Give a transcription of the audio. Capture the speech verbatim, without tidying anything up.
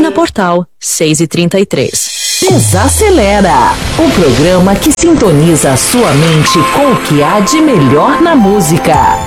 na Portal, seis e trinta e três. Desacelera, o programa que sintoniza a sua mente com o que há de melhor na música.